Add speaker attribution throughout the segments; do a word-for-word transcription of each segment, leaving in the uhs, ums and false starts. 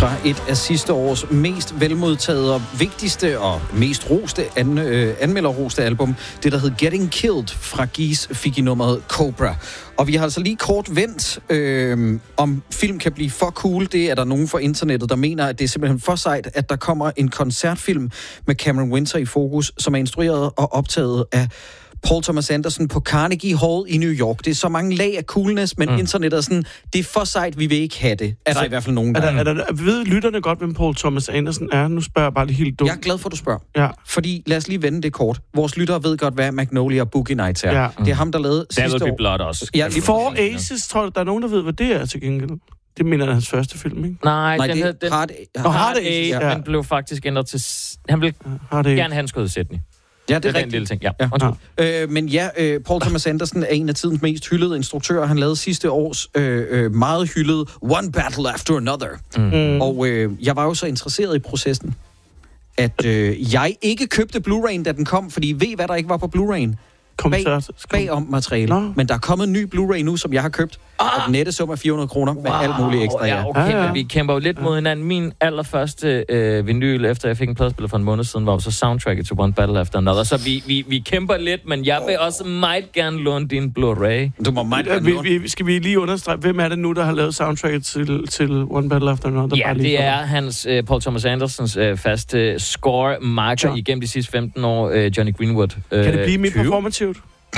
Speaker 1: fra et af sidste års mest velmodtagede og vigtigste og mest roste an, øh, anmelderroste album, det der hed Getting Killed fra Geese, fik i nummeret Cobra. Og vi har altså lige kort vendt, øh, om film kan blive for cool. Det er der nogen fra internettet, der mener, at det er simpelthen for sejt, at der kommer en koncertfilm med Cameron Winter i fokus, som er instrueret og optaget af Paul Thomas Anderson på Carnegie Hall i New York. Det er så mange lag af coolness, men mm. internettet er sådan, det er for sejt, vi vil ikke have det. Er så, der i hvert fald nogen, der...
Speaker 2: Er der, er der, ved lytterne godt, hvem Paul Thomas Anderson er? Nu spørger jeg bare lige helt dumt.
Speaker 1: Jeg er glad for, at du spørger.
Speaker 2: Ja.
Speaker 1: Fordi, lad os lige vende det kort. Vores lyttere ved godt, hvad Magnolia og Boogie Nights er. Ja. Det er ham, der lavede sidste år.
Speaker 3: There Will Be Blood også.
Speaker 1: Ja, lige
Speaker 2: For Aces, tror jeg, der er nogen, der ved, hvad det er til gengæld. Det mener jeg hans første film, ikke?
Speaker 3: Nej,
Speaker 1: Nej
Speaker 3: den
Speaker 1: det
Speaker 3: hed... Den,
Speaker 1: Hard,
Speaker 3: Hard, Hard Ace,
Speaker 1: ja.
Speaker 3: ja. Den blev faktisk ændret til... Han ville
Speaker 2: Hard
Speaker 3: gerne have en skød Sydney.
Speaker 1: Ja, det er,
Speaker 3: det er
Speaker 1: rigtigt.
Speaker 3: den lille ting, ja.
Speaker 1: ja. Øh, men ja, øh, Paul Thomas Anderson er en af tidens mest hyldede instruktører. Han lavede sidste års øh, øh, meget hyldede One Battle After Another. Mm. Og øh, jeg var jo så interesseret i processen, at øh, jeg ikke købte Blu-ray'en, da den kom, fordi ved hvad der ikke var på Blu-ray'en? Bag, bagom materiale. No. Men der er kommet en ny Blu-ray nu, som jeg har købt. Ah. Og den nette sum er fire hundrede kroner med wow. alt muligt ekstra.
Speaker 3: Ja, okay, ja, ja. Men vi kæmper jo lidt mod hinanden. Min allerførste øh, vinyl, efter jeg fik en pladespiller for en måned siden, var jo så soundtracket til One Battle After Another. Så vi, vi, vi kæmper lidt, men jeg vil også meget gerne låne din Blu-ray.
Speaker 1: Du må meget gerne
Speaker 2: låne. Vi, vi, skal vi lige understrege, hvem er det nu, der har lavet soundtracket til, til One Battle After Another?
Speaker 3: Ja, det er hans, øh, Paul Thomas Andersons øh, faste score-marker ja. igennem de sidste femten år, øh, Johnny Greenwood. Øh,
Speaker 2: kan det blive mere performativt?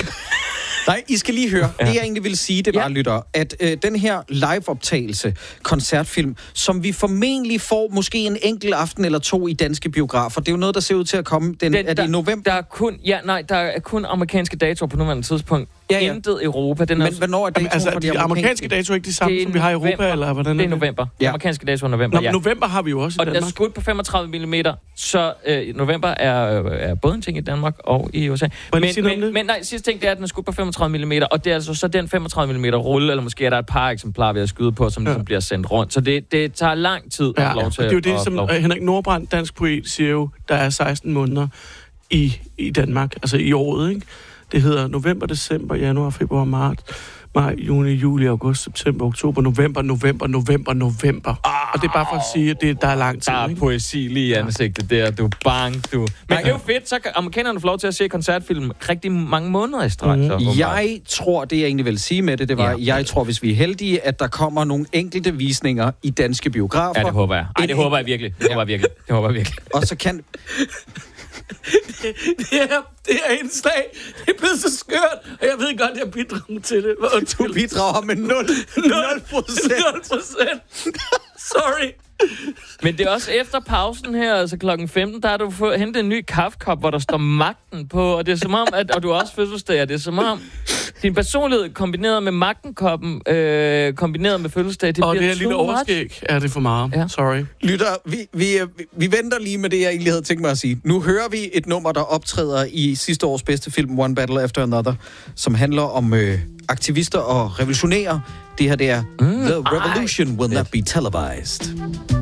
Speaker 1: Nej, I skal lige høre. Ja. Det jeg egentlig vil sige, det var, ja. lytter, at øh, den her live-optagelse, koncertfilm, som vi formentlig får måske en enkelt aften eller to i danske biografer, det er jo noget, der ser ud til at komme, den, den, er det
Speaker 3: der,
Speaker 1: i november?
Speaker 3: Der er kun, ja, nej, der er kun amerikanske datoer på nuværende tidspunkt.
Speaker 1: Ja, ja.
Speaker 3: Intet Europa. Den
Speaker 1: Men
Speaker 3: også...
Speaker 1: hvornår er datoen
Speaker 2: altså,
Speaker 1: for de,
Speaker 2: de
Speaker 1: amerikanske?
Speaker 2: amerikanske datoer ikke de samme, som vi har i Europa,
Speaker 3: november.
Speaker 2: eller hvordan?
Speaker 3: Det er november. Ja. Amerikanske datoer er november,
Speaker 2: Nå,
Speaker 3: ja.
Speaker 2: november har vi jo også i
Speaker 3: og
Speaker 2: Danmark.
Speaker 3: Og der er skudt på femogtredive millimeter, så øh, november er, øh, er både en ting i Danmark og i U S A. Men, men, men nej, sidste ting det er, at den er skudt på femogtredive millimeter, og det er altså så den femogtredive millimeter rulle, eller måske er der et par eksemplarer ved at skyde på, som ja. ligesom bliver sendt rundt. Så det, det tager lang tid
Speaker 2: ja,
Speaker 3: at lov til.
Speaker 2: Ja, det er jo det, som Henrik Nordbrandt, dansk poet, siger jo, der er seksten måneder i, i Danmark, altså i året, ikke? Det hedder november, december, januar, februar, marts, maj, juni, juli, august, september, oktober, november, november, november, november. Ah, og det er bare for at sige, at det, der er lang tid.
Speaker 3: Der er
Speaker 2: ikke?
Speaker 3: poesi lige i ansigtet der, du bang, du. Men nej, det er jo fedt, så kan amerikanerne få lov til at se koncertfilm rigtig mange måneder i streg. Mm. Så,
Speaker 1: jeg tror, det jeg egentlig vil sige med det, det var, ja. jeg tror, hvis vi er heldige, at der kommer nogle enkelte visninger i danske biografer.
Speaker 3: Ja, det håber jeg. Ej, det håber jeg virkelig. Det håber jeg virkelig. Det håber jeg virkelig.
Speaker 1: Og så kan...
Speaker 2: det, det, er, det er en slag. Det er blevet så skørt, og jeg ved godt, at jeg bidrager til det.
Speaker 1: Du bidrager med nul procent.
Speaker 2: nul procent. Sorry.
Speaker 3: Men det er også efter pausen her, altså klokken femten, der har du fået hentet en ny kaffekop, hvor der står magten på, og det er som om, at, og du er også fødselsdag, og det er som om, din personlighed kombineret med magtenkoppen, øh, kombineret med fødselsdag, det
Speaker 2: og
Speaker 3: bliver
Speaker 2: det er lidt overskæg. Er det for meget? Ja. Sorry.
Speaker 1: Lytter, vi, vi, vi venter lige med det, jeg egentlig havde tænkt mig at sige. Nu hører vi et nummer, der optræder i sidste års bedste film, One Battle After Another, som handler om øh, aktivister og revolutionære. Det her, det er mm, The Revolution ej, Will Not Be Televised.